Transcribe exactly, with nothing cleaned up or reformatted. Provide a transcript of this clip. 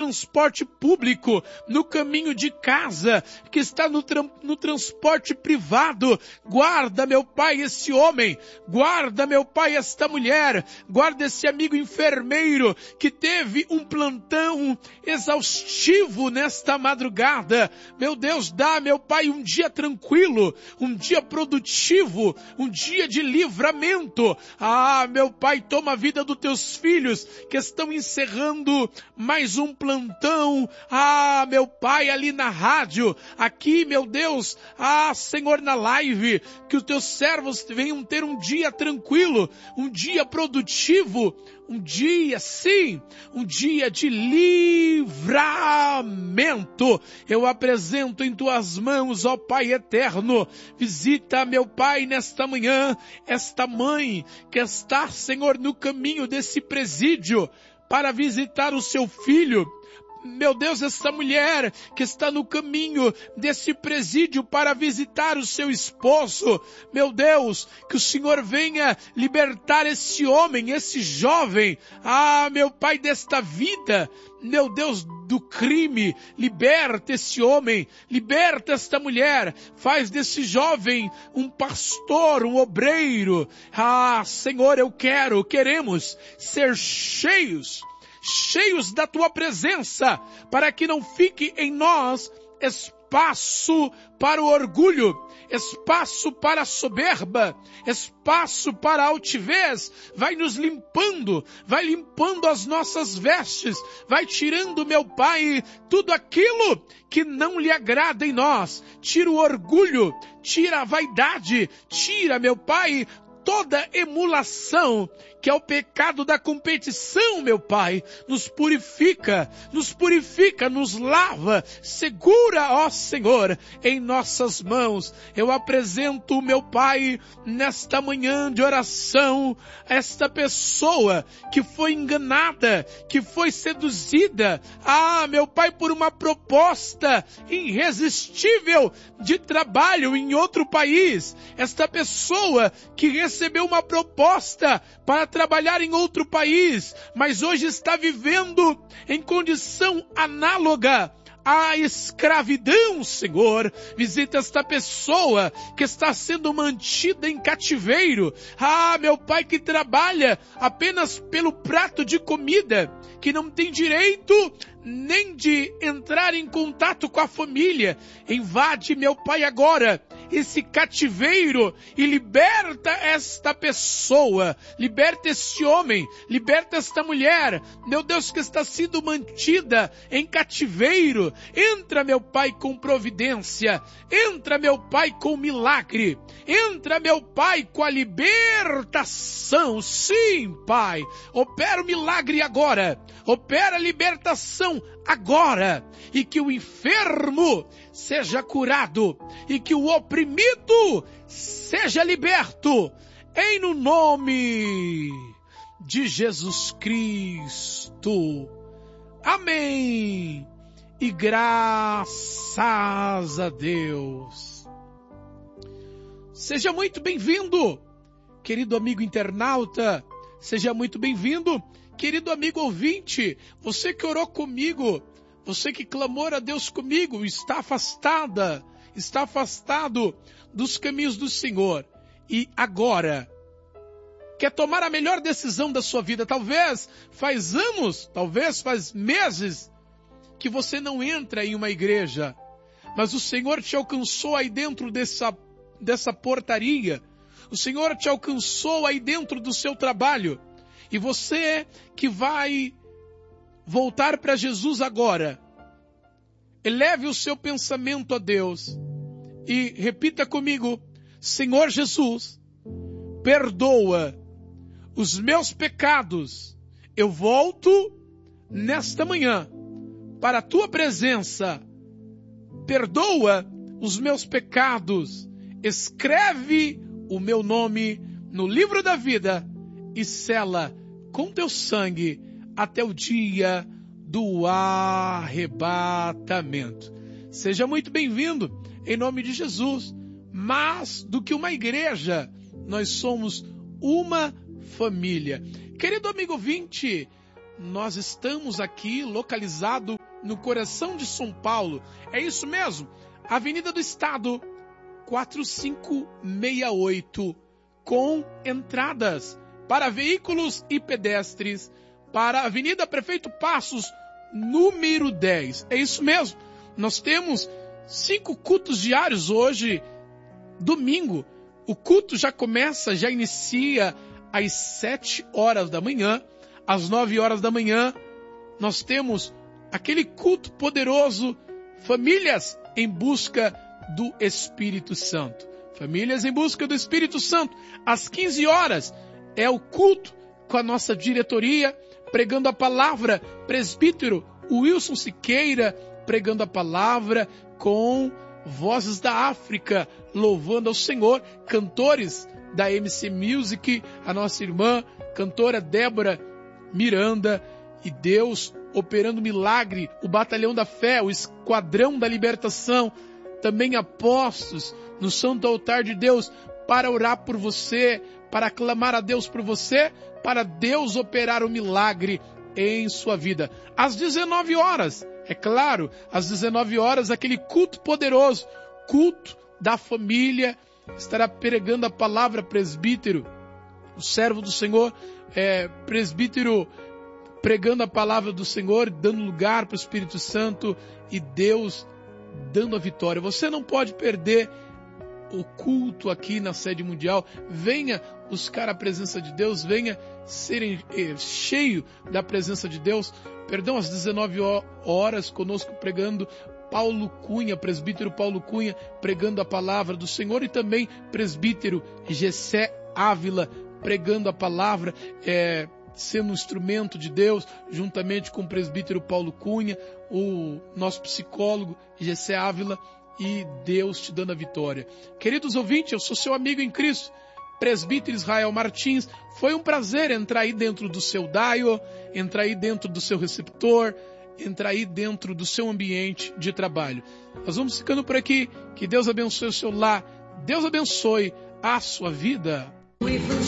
transporte público, no caminho de casa, que está no, tra- no transporte privado. Guarda, meu Pai, esse homem. Guarda, meu Pai, esta mulher. Guarda esse amigo enfermeiro que teve um plantão exaustivo nesta madrugada. Meu Deus, dá, meu Pai, um dia tranquilo, um dia produtivo, um dia de livramento. Ah, meu Pai, toma a vida dos teus filhos que estão encerrando mais um plantão. Ah, meu Pai, ali na rádio, aqui, meu Deus, ah, Senhor, na live, que os teus servos venham ter um dia tranquilo, um dia produtivo, um dia, sim, um dia de livramento. Eu apresento em tuas mãos, ó Pai eterno. Visita, meu Pai, nesta manhã, esta mãe que está, Senhor, no caminho desse presídio para visitar o seu filho. Meu Deus, essa mulher que está no caminho desse presídio para visitar o seu esposo. Meu Deus, que o Senhor venha libertar esse homem, esse jovem. Ah, meu Pai, desta vida. Meu Deus, do crime. Liberta esse homem, liberta esta mulher. Faz desse jovem um pastor, um obreiro. Ah, Senhor, eu quero, queremos ser cheios cheios da tua presença, para que não fique em nós espaço para o orgulho, espaço para a soberba, espaço para a altivez. Vai nos limpando, vai limpando as nossas vestes, vai tirando, meu Pai, tudo aquilo que não lhe agrada em nós. Tira o orgulho, tira a vaidade, tira, meu Pai, toda emulação, que é o pecado da competição, meu Pai. Nos purifica, nos purifica, nos lava, segura, ó Senhor, em nossas mãos. Eu apresento, meu Pai, nesta manhã de oração, esta pessoa que foi enganada, que foi seduzida, ah, meu Pai, por uma proposta irresistível de trabalho em outro país. Esta pessoa que recebeu uma proposta para trabalhar em outro país, mas hoje está vivendo em condição análoga à escravidão, Senhor. Visita esta pessoa que está sendo mantida em cativeiro. Ah, meu Pai, que trabalha apenas pelo prato de comida, que não tem direito nem de entrar em contato com a família. Invade, meu Pai, agora esse cativeiro e liberta esta pessoa, liberta este homem, liberta esta mulher, meu Deus, que está sendo mantida em cativeiro. Entra, meu Pai, com providência, entra, meu Pai, com milagre, entra, meu Pai, com a libertação. Sim, Pai, opera o milagre agora, opera a libertação agora, e que o enfermo seja curado, e que o oprimido seja liberto, em no nome de Jesus Cristo. Amém. E graças a Deus. Seja muito bem-vindo, querido amigo internauta, seja muito bem-vindo, querido amigo ouvinte, você que orou comigo, você que clamou a Deus comigo, está afastada, está afastado dos caminhos do Senhor. E agora, quer tomar a melhor decisão da sua vida. Talvez faz anos, talvez faz meses, que você não entra em uma igreja. Mas o Senhor te alcançou aí dentro dessa, dessa portaria. O Senhor te alcançou aí dentro do seu trabalho. E você que vai voltar para Jesus agora, eleve o seu pensamento a Deus e repita comigo: Senhor Jesus, perdoa os meus pecados. Eu volto nesta manhã para a tua presença. Perdoa os meus pecados. Escreve o meu nome no livro da vida e sela com teu sangue até o dia do arrebatamento. Seja muito bem-vindo em nome de Jesus. Mais do que uma igreja, nós somos uma família. Querido amigo ouvinte, nós estamos aqui localizado no coração de São Paulo. É isso mesmo, Avenida do Estado, quatro cinco seis oito, com entradas para veículos e pedestres, para a Avenida Prefeito Passos, número dez. É isso mesmo, nós temos cinco cultos diários hoje, domingo. O culto já começa, já inicia às sete horas da manhã. Às nove horas da manhã, nós temos aquele culto poderoso, famílias em busca do Espírito Santo. Famílias em busca do Espírito Santo. Às quinze horas é o culto com a nossa diretoria, pregando a palavra, presbítero Wilson Siqueira, pregando a palavra com Vozes da África, louvando ao Senhor, cantores da M C Music, a nossa irmã, cantora Débora Miranda, e Deus operando milagre, o Batalhão da Fé, o Esquadrão da Libertação, também apóstolos no Santo Altar de Deus, para orar por você, para clamar a Deus por você, para Deus operar o milagre em sua vida. Às dezenove horas, é claro, às dezenove horas, aquele culto poderoso, culto da família, estará pregando a palavra presbítero, o servo do Senhor, é, presbítero pregando a palavra do Senhor, dando lugar para o Espírito Santo e Deus dando a vitória. Você não pode perder o culto aqui na sede mundial. Venha buscar a presença de Deus, venha ser eh, cheio da presença de Deus. Perdão, às dezenove horas conosco pregando Paulo Cunha, presbítero Paulo Cunha, pregando a palavra do Senhor, e também presbítero Gessé Ávila, pregando a palavra, é, sendo um instrumento de Deus, juntamente com o presbítero Paulo Cunha, o nosso psicólogo Gessé Ávila, e Deus te dando a vitória. Queridos ouvintes, eu sou seu amigo em Cristo, presbítero Israel Martins. Foi um prazer entrar aí dentro do seu dial, entrar aí dentro do seu receptor, entrar aí dentro do seu ambiente de trabalho. Nós vamos ficando por aqui. Que Deus abençoe o seu lar. Deus abençoe a sua vida.